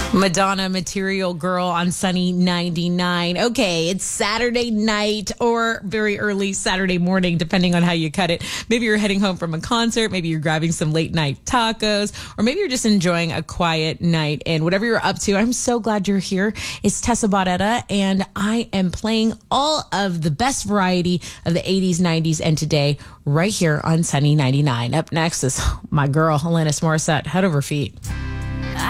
Madonna, Material Girl on Sunny 99. Okay, it's Saturday night or very early Saturday morning, depending on how you cut it. Maybe you're heading home from a concert. Maybe you're grabbing some late night tacos, or maybe you're just enjoying a quiet night. And whatever you're up to, I'm so glad you're here. It's Tessa Barretta, and I am playing all of the best variety of the 80s, 90s, and today right here on Sunny 99. Up next is my girl, Alanis Morissette, Head Over Feet.